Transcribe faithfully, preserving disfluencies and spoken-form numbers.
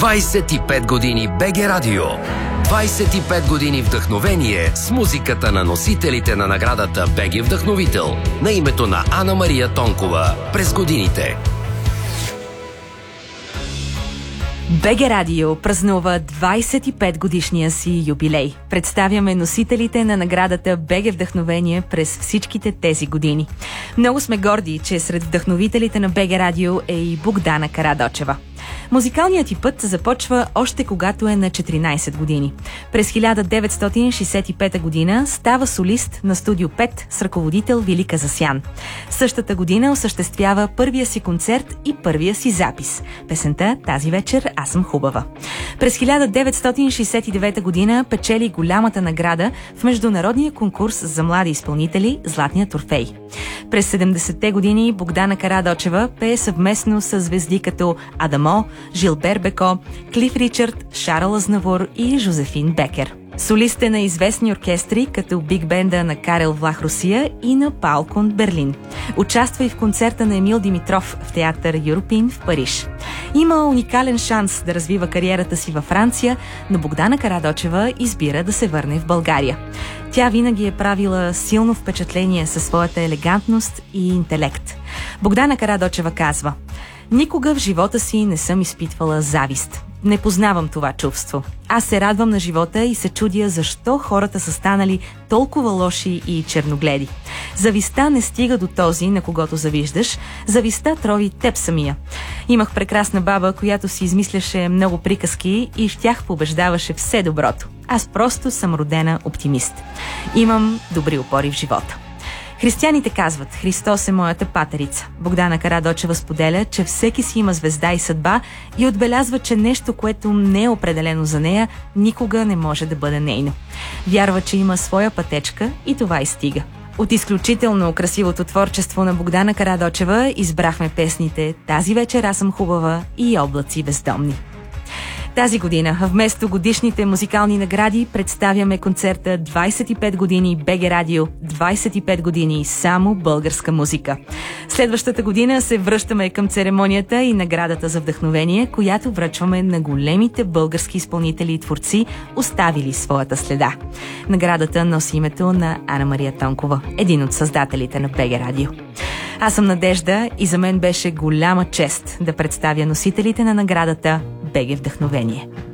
двайсет и пет години БГ Радио. двайсет и пет години вдъхновение с музиката на носителите на наградата БГ Вдъхновител на името на Ана Мария Тонкова през годините. БГ Радио празнува двайсет и пет годишния си юбилей. Представяме носителите на наградата БГ Вдъхновение през всичките тези години. Много сме горди, че сред вдъхновителите на БГ Радио е и Богдана Карадочева. Музикалният ти път започва още когато е на четиринайсет години. През хиляда деветстотин шейсет и пета година става солист на Студио пет с ръководител Вили Казасян. Същата година осъществява първия си концерт и първия си запис. Песента "Тази вечер аз съм хубава". През хиляда деветстотин шейсет и девета година печели голямата награда в международния конкурс за млади изпълнители "Златният Орфей". През седемдесетте години Богдана Карадочева пее съвместно с звезди като Адамо, Жилбер Беко, Клиф Ричард, Шарл Азнавур и Жозефин Бекер. Солист е на известни оркестри, като Биг Бенда на Карел Влах Русия и на Паул Кунт Берлин. Участва и в концерта на Емил Димитров в театър Юропин в Париж. Има уникален шанс да развива кариерата си във Франция, но Богдана Карадочева избира да се върне в България. Тя винаги е правила силно впечатление със своята елегантност и интелект. Богдана Карадочева казва: "Никога в живота си не съм изпитвала завист. Не познавам това чувство. Аз се радвам на живота и се чудя защо хората са станали толкова лоши и черногледи. Завистта не стига до този, на когото завиждаш. Завистта трови теб самия. Имах прекрасна баба, която си измисляше много приказки и в тях побеждаваше все доброто. Аз просто съм родена оптимист. Имам добри опори в живота." Християните казват: "Христос е моята патерица". Богдана Карадочева споделя, че всеки си има звезда и съдба и отбелязва, че нещо, което не е определено за нея, никога не може да бъде нейно. Вярва, че има своя пътечка и това и стига. От изключително красивото творчество на Богдана Карадочева избрахме песните "Тази вечер аз съм хубава" и "Облаци бездомни". Тази година, вместо годишните музикални награди, представяме концерта двайсет и пет години БГ Радио, двайсет и пет години само българска музика. Следващата година се връщаме към церемонията и наградата за вдъхновение, която връчваме на големите български изпълнители и творци, оставили своята следа. Наградата носи името на Ана Мария Тонкова, един от създателите на БГ Радио. Аз съм Надежда и за мен беше голяма чест да представя носителите на наградата БГ Вдъхновение.